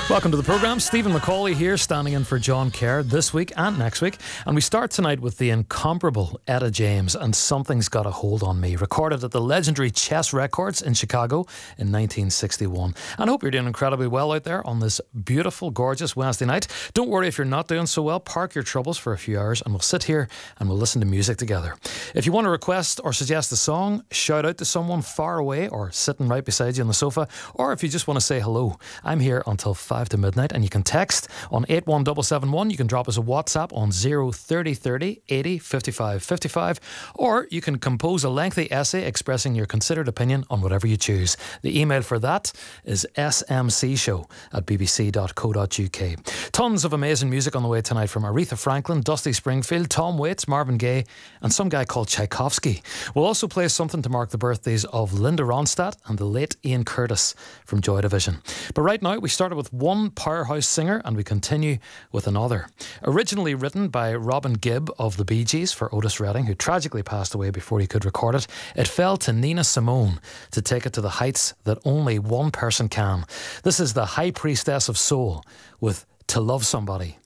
Welcome to the programme. Stephen McCauley here, standing in for John Kerr this week and next week. And we start tonight with the incomparable Etta James and Something's Got a Hold on Me, recorded at the legendary Chess Records in Chicago in 1961. And I hope you're doing incredibly well out there on this beautiful, gorgeous Wednesday night. Don't worry if you're not doing so well. Park your troubles for a few hours and we'll sit here and we'll listen to music together. If you want to request or suggest a song, shout out to someone far away or sitting right beside you on the sofa, or if you just want to say hello, I'm here until 5 to midnight, and you can text on 81771. You can drop us a WhatsApp on 03030 80 55 55, or you can compose a lengthy essay expressing your considered opinion on whatever you choose. The email for that is smcshow@bbc.co.uk. Tons of amazing music on the way tonight from Aretha Franklin, Dusty Springfield, Tom Waits, Marvin Gaye, and some guy called Tchaikovsky. We'll also play something to mark the birthdays of Linda Ronstadt and the late Ian Curtis from Joy Division. But right now, we started with one powerhouse singer and we continue with another. Originally written by Robin Gibb of the Bee Gees for Otis Redding, who tragically passed away before he could record it, it fell to Nina Simone to take it to the heights that only one person can. This is the High Priestess of Soul with To Love Somebody.